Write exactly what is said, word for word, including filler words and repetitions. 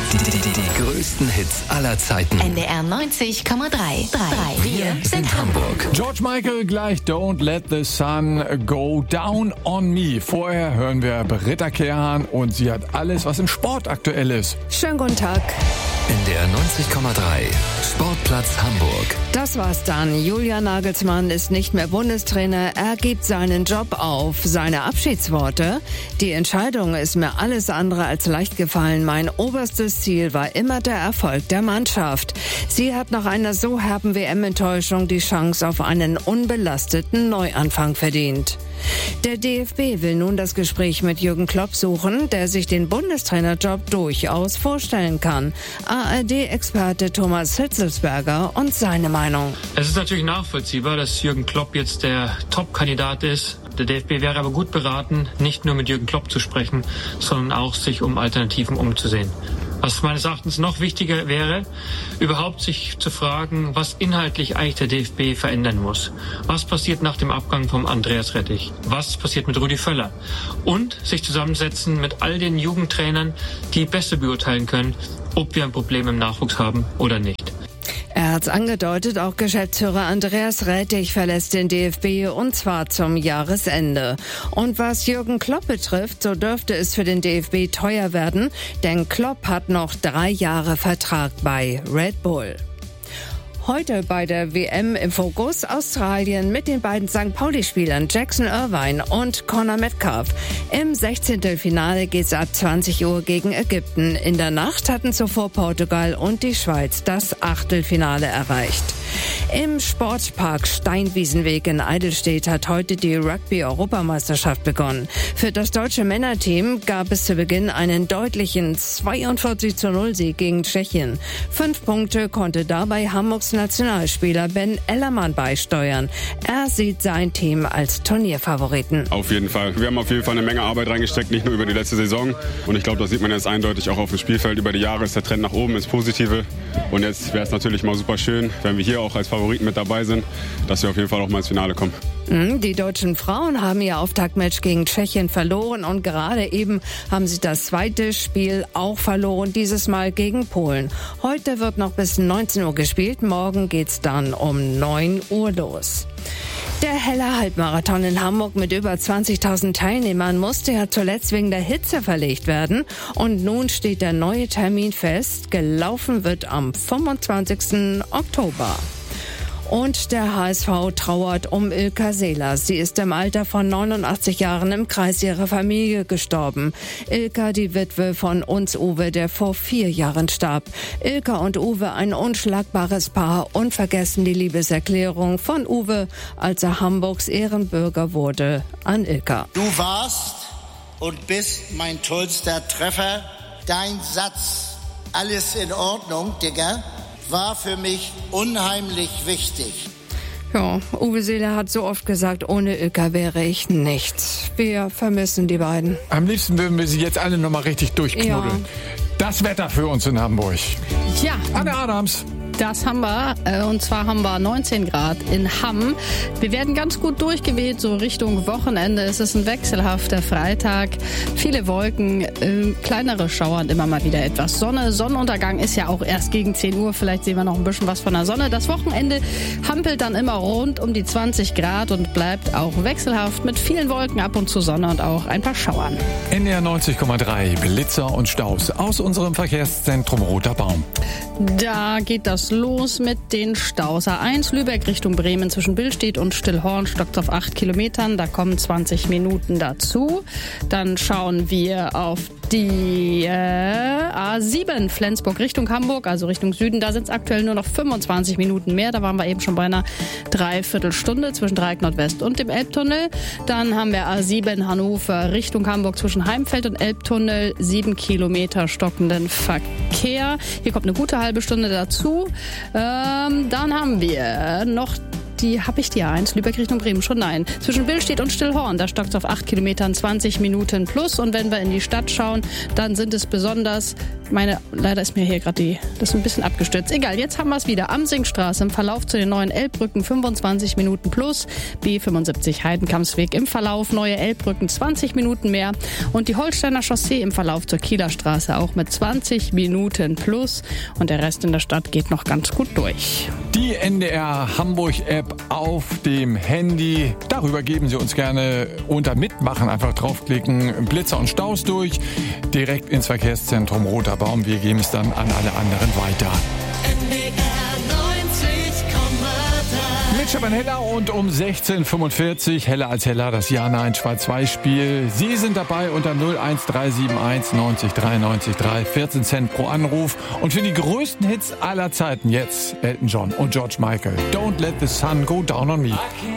Die, die, die, die größten Hits aller Zeiten. N D R neunzig Komma drei. Wir sind Hamburg. George Michael gleich Don't Let the Sun Go Down on Me. Vorher hören wir Britta Kehrhahn und sie hat alles, was im Sport aktuell ist. Schönen guten Tag. N D R neunzig Komma drei. Sportplatz Hamburg. Das war's dann. Julian Nagelsmann ist nicht mehr Bundestrainer. Er gibt seinen Job auf. Seine Abschiedsworte: Die Entscheidung ist mir alles andere als leicht gefallen. Mein oberstes Ziel war immer der Erfolg der Mannschaft. Sie hat nach einer so herben W M-Enttäuschung die Chance auf einen unbelasteten Neuanfang verdient. Der D F B will nun das Gespräch mit Jürgen Klopp suchen, der sich den Bundestrainerjob durchaus vorstellen kann. A R D-Experte Thomas Hitzelsberger und seine Meinung. Es ist natürlich nachvollziehbar, dass Jürgen Klopp jetzt der Top-Kandidat ist. Der D F B wäre aber gut beraten, nicht nur mit Jürgen Klopp zu sprechen, sondern auch sich um Alternativen umzusehen. Was meines Erachtens noch wichtiger wäre, überhaupt sich zu fragen, was inhaltlich eigentlich der D F B verändern muss. Was passiert nach dem Abgang von Andreas Rettich? Was passiert mit Rudi Völler? Und sich zusammensetzen mit all den Jugendtrainern, die besser beurteilen können, ob wir ein Problem im Nachwuchs haben oder nicht. Er hat's angedeutet, auch Geschäftsführer Andreas Rettich verlässt den D F B und zwar zum Jahresende. Und was Jürgen Klopp betrifft, so dürfte es für den D F B teuer werden, denn Klopp hat noch drei Jahre Vertrag bei Red Bull. Heute bei der W M im Fokus Australien mit den beiden Sankt Pauli-Spielern Jackson Irvine und Conor Metcalf. Im Sechzehntelfinale geht's ab zwanzig Uhr gegen Ägypten. In der Nacht hatten zuvor Portugal und die Schweiz das Achtelfinale erreicht. Im Sportpark Steinwiesenweg in Eidelstedt hat heute die Rugby-Europameisterschaft begonnen. Für das deutsche Männerteam gab es zu Beginn einen deutlichen zweiundvierzig zu null Sieg gegen Tschechien. Fünf Punkte konnte dabei Hamburgs Nationalspieler Ben Ellermann beisteuern. Er sieht sein Team als Turnierfavoriten. Auf jeden Fall. Wir haben auf jeden Fall eine Menge Arbeit reingesteckt, nicht nur über die letzte Saison. Und ich glaube, das sieht man jetzt eindeutig auch auf dem Spielfeld. Über die Jahre ist der Trend nach oben ins Positive. Und jetzt wäre es natürlich mal super schön, wenn wir hier auch als Favoriten mit dabei sind, dass wir auf jeden Fall auch mal ins Finale kommen. Die deutschen Frauen haben ihr Auftaktmatch gegen Tschechien verloren und gerade eben haben sie das zweite Spiel auch verloren, dieses Mal gegen Polen. Heute wird noch bis neunzehn Uhr gespielt, morgen geht's dann um neun Uhr los. Der Heller Halbmarathon in Hamburg mit über zwanzigtausend Teilnehmern musste ja zuletzt wegen der Hitze verlegt werden. Und nun steht der neue Termin fest. Gelaufen wird am fünfundzwanzigsten Oktober. Und der H S V trauert um Ilka Seelers. Sie ist im Alter von neunundachtzig Jahren im Kreis ihrer Familie gestorben. Ilka, die Witwe von Uns Uwe, der vor vier Jahren starb. Ilka und Uwe, ein unschlagbares Paar, unvergessen die Liebeserklärung von Uwe, als er Hamburgs Ehrenbürger wurde, an Ilka. Du warst und bist mein tollster Treffer. Dein Satz, alles in Ordnung, Digga, war für mich unheimlich wichtig. Ja, Uwe Seeler hat so oft gesagt, ohne Ilka wäre ich nichts. Wir vermissen die beiden. Am liebsten würden wir sie jetzt alle nochmal richtig durchknuddeln. Ja. Das Wetter für uns in Hamburg. Ja. Anne Adams. Das haben wir, und zwar haben wir neunzehn Grad in Hamm. Wir werden ganz gut durchgeweht, so Richtung Wochenende. Es ist ein wechselhafter Freitag, viele Wolken, äh, kleinere Schauer und immer mal wieder etwas Sonne. Sonnenuntergang ist ja auch erst gegen zehn Uhr, vielleicht sehen wir noch ein bisschen was von der Sonne. Das Wochenende hampelt dann immer rund um die zwanzig Grad und bleibt auch wechselhaft mit vielen Wolken, ab und zu Sonne und auch ein paar Schauern. N D R neunzig Komma drei, Blitzer und Staus aus unserem Verkehrszentrum Roter Baum. Da geht das los mit den Staus. A eins Lübeck Richtung Bremen zwischen Billstedt und Stillhorn stockt auf acht Kilometern. Da kommen zwanzig Minuten dazu. Dann schauen wir auf die äh, A sieben Flensburg Richtung Hamburg, also Richtung Süden. Da sind es aktuell nur noch fünfundzwanzig Minuten mehr. Da waren wir eben schon bei einer Dreiviertelstunde zwischen Dreieck Nordwest und dem Elbtunnel. Dann haben wir A sieben Hannover Richtung Hamburg zwischen Heimfeld und Elbtunnel. Sieben Kilometer stockenden Verkehr. Hier kommt eine gute halbe Stunde dazu. Ähm, dann haben wir noch die habe ich die A eins, Lübeck Richtung Bremen, schon nein. Zwischen Billstedt und Stillhorn, da stockt es auf acht Kilometern, zwanzig Minuten plus. Und wenn wir in die Stadt schauen, dann sind es besonders, meine, leider ist mir hier gerade die, das ist ein bisschen abgestürzt. Egal, jetzt haben wir es wieder. Amsingstraße im Verlauf zu den neuen Elbbrücken, fünfundzwanzig Minuten plus. B fünfundsiebzig Heidenkampsweg im Verlauf, neue Elbbrücken, zwanzig Minuten mehr. Und die Holsteiner Chaussee im Verlauf zur Kieler Straße auch mit zwanzig Minuten plus. Und der Rest in der Stadt geht noch ganz gut durch. Die N D R Hamburg-App auf dem Handy. Darüber geben Sie uns gerne unter Mitmachen. Einfach draufklicken, Blitzer und Staus durch. Direkt ins Verkehrszentrum Roter Baum. Wir geben es dann an alle anderen weiter. N D R neunzig Komma drei. Mit Stefan Heller und um sechzehn Uhr fünfundvierzig, Heller als Heller, das Ja-Nein Schwarz-Weiß-Spiel. Sie sind dabei unter null eins drei sieben eins neunzig drei neunzig drei, vierzehn Cent pro Anruf. Und für die größten Hits aller Zeiten jetzt Elton John und George Michael. Don't let the sun go down on me.